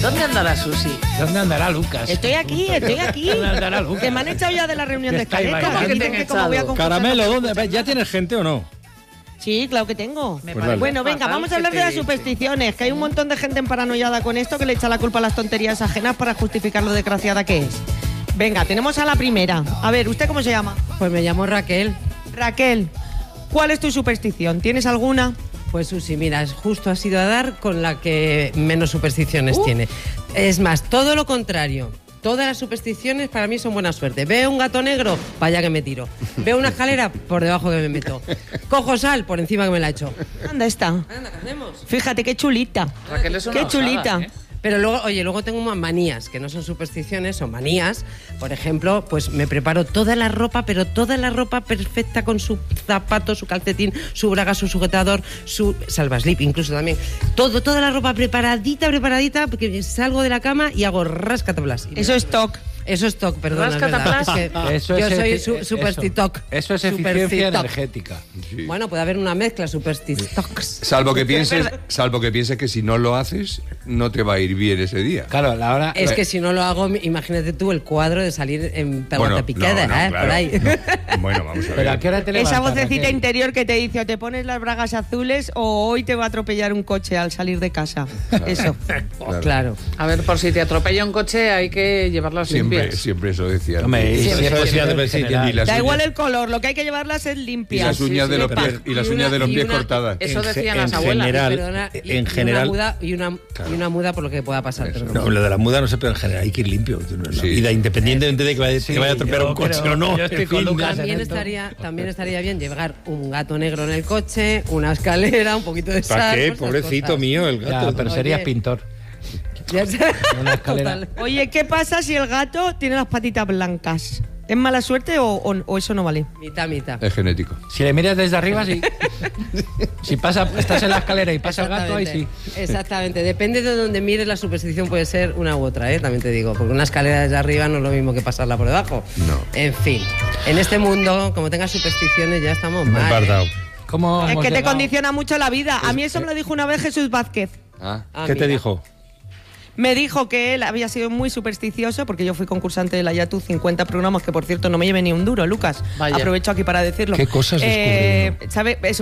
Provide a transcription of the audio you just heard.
¿Dónde andará Susi? ¿Dónde andará Lucas? Estoy aquí. ¿Dónde andará Lucas? Que me han echado ya de la reunión de Está ahí escaleta. bailando. Que ¿Cómo que dicen te han que como voy a echado? concursar Caramelo, no- ¿dónde? ¿Ya tienes gente o no? Sí, claro que tengo. Me Pues parece Bueno, venga, fatal vamos a que hablar te de las echen. supersticiones, que hay un montón de gente emparanoiada con esto que le echa la culpa a las tonterías ajenas para justificar lo desgraciada que es. Venga, tenemos a la primera. A ver, ¿usted cómo se llama? Pues me llamo Raquel. Raquel, ¿cuál es tu superstición? ¿Tienes alguna? Pues Susi, mira, justo has ido a dar con la que menos supersticiones tiene. Es más, todo lo contrario. Todas las supersticiones para mí son buena suerte. Veo un gato negro, para allá que me tiro. Veo una escalera, por debajo que me meto. Cojo sal, por encima que me la echo. Anda, está. Anda, ¿qué hacemos? Fíjate, qué chulita. Raquel es una Qué osada, chulita. ¿eh? Pero luego, oye, luego tengo más manías, que no son supersticiones, son manías. Por ejemplo, pues me preparo toda la ropa, pero toda la ropa perfecta con su zapato, su calcetín, su braga, su sujetador, su salvaslip incluso también. Toda la ropa preparadita, porque salgo de la cama y hago rascatablas. Eso es TOC. Eso es TOC, perdón. Rascatablas. Eso yo es soy superstitoc. Eso es eficiencia energética. Sí. Bueno, puede haber una mezcla, superstitocs. Salvo que pienses que si no lo haces, no te va a ir bien ese día. Claro, la hora... Es que si no lo hago, imagínate tú el cuadro de salir en pelota picada, claro, por ahí. no. Bueno, vamos a ver. ¿Pero a qué hora te levantas, Esa vocecita Raquel? interior que te dice o te pones las bragas azules o hoy te va a atropellar un coche al salir de casa. Eso. Claro. A ver, por si te atropella un coche hay que llevarlas limpias. Siempre eso decía. Hombre, y Siempre eso eso decía decía en general. y las Da uñas- igual el color, lo que hay que llevarlas es y limpias. las uñas de los Epa. pies y las uñas de los pies cortadas. Eso decían en las abuelas. general, Perdona, en general... y una muda por lo que pueda pasar. Eso. Perdona. No, lo de la muda no sé, pero en general hay que ir limpio. La Sí. vida, independientemente de que vaya, Sí, que vaya a atropellar yo un coche creo- o no. yo estoy en con fin. Lucas. También estaría bien llevar un gato negro en el coche, una escalera, un poquito de sal. ¿Para qué? pues esas Pobrecito cosas. mío, el Ya, gato. pero Oye. serías pintor. Ya está. Una escalera. Total. Oye, ¿qué pasa si el gato tiene las patitas blancas? ¿Es mala suerte o eso no vale? Mitad. Es genético. Si le miras desde arriba, sí. Si estás en la escalera y pasa el gato, ahí sí. Exactamente. Depende de donde mires, la superstición puede ser una u otra, también te digo. Porque una escalera desde arriba no es lo mismo que pasarla por debajo. No. En fin, en este mundo, como tengas supersticiones, ya estamos mal. Embardado. ¿Cómo Es hemos que te llegado? condiciona mucho la vida. A mí eso me lo dijo una vez Jesús Vázquez. Ah. Ah, ¿Qué te mira. dijo? Me dijo que él había sido muy supersticioso porque yo fui concursante de la YATU 50 programas, que por cierto no me llevé ni un duro, Lucas. Vaya. Aprovecho aquí para decirlo. ¿Qué cosas descubrió uno? ¿Sabe?